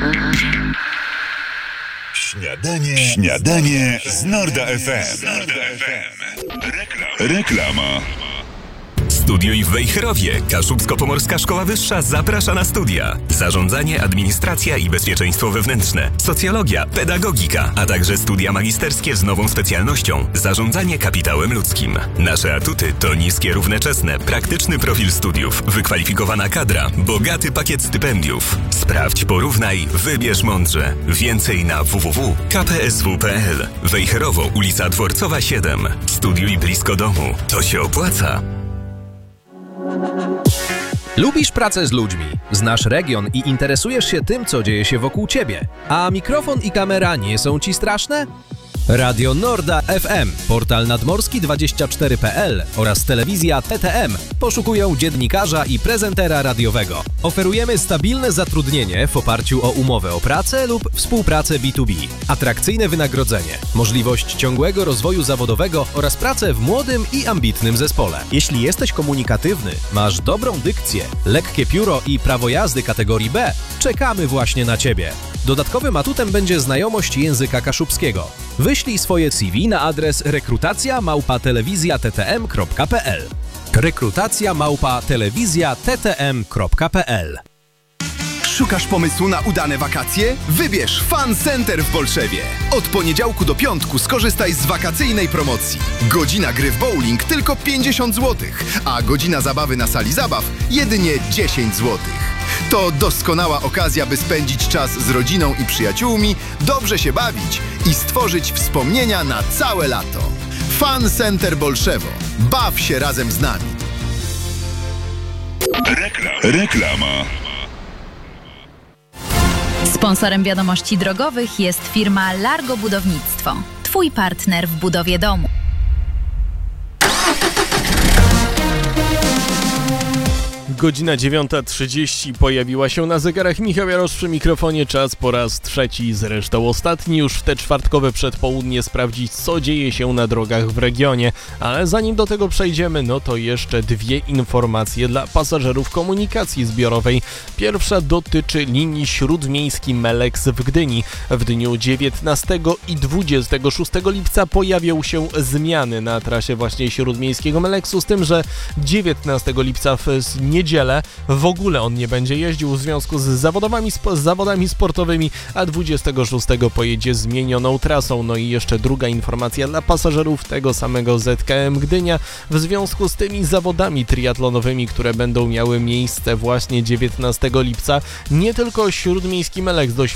Śniadanie z Norda FM. Reklama. Studiuj w Wejherowie. Kaszubsko-Pomorska Szkoła Wyższa zaprasza na studia. Zarządzanie, administracja i bezpieczeństwo wewnętrzne, socjologia, pedagogika, a także studia magisterskie z nową specjalnością zarządzanie kapitałem ludzkim. Nasze atuty to niskie równoczesne, praktyczny profil studiów, wykwalifikowana kadra, bogaty pakiet stypendiów. Sprawdź, porównaj, wybierz mądrze. Więcej na www.kpsw.pl. Wejherowo, ulica Dworcowa 7. Studiuj blisko domu. To się opłaca. Lubisz pracę z ludźmi, znasz region i interesujesz się tym, co dzieje się wokół ciebie, a mikrofon i kamera nie są ci straszne? Radio Norda FM, portal nadmorski24.pl oraz telewizja TTM poszukują dziennikarza i prezentera radiowego. Oferujemy stabilne zatrudnienie w oparciu o umowę o pracę lub współpracę B2B, atrakcyjne wynagrodzenie, możliwość ciągłego rozwoju zawodowego oraz pracę w młodym i ambitnym zespole. Jeśli jesteś komunikatywny, masz dobrą dykcję, lekkie pióro i prawo jazdy kategorii B, czekamy właśnie na Ciebie. Dodatkowym atutem będzie znajomość języka kaszubskiego. Wyślij swoje CV na adres rekrutacja@telewizjattm.pl. rekrutacja@telewizjattm.pl. Szukasz pomysłu na udane wakacje? Wybierz Fun Center w Bolszewie. Od poniedziałku do piątku skorzystaj z wakacyjnej promocji. Godzina gry w bowling tylko 50 zł, a godzina zabawy na sali zabaw jedynie 10 zł. To doskonała okazja, by spędzić czas z rodziną i przyjaciółmi, dobrze się bawić i stworzyć wspomnienia na całe lato. Fun Center Bolszewo. Baw się razem z nami. Reklama. Sponsorem wiadomości drogowych jest firma Largo Budownictwo. Twój partner w budowie domu. Godzina 9:30 pojawiła się na zegarach. Michał Jarosz przy mikrofonie. Czas po raz trzeci, zresztą ostatni już w te czwartkowe przedpołudnie sprawdzić, co dzieje się na drogach w regionie. Ale zanim do tego przejdziemy, no to jeszcze dwie informacje dla pasażerów komunikacji zbiorowej. Pierwsza dotyczy linii śródmiejskiej Melex w Gdyni. W dniu 19 i 26 lipca pojawią się zmiany na trasie właśnie śródmiejskiego Meleksu, z tym, że 19 lipca w niedzielę w ogóle on nie będzie jeździł w związku z zawodami sportowymi, a 26 pojedzie zmienioną trasą. No i jeszcze druga informacja dla pasażerów tego samego ZKM Gdynia w związku z tymi zawodami triatlonowymi, które będą miały miejsce właśnie 19 lipca. Nie tylko śródmiejski Melex dość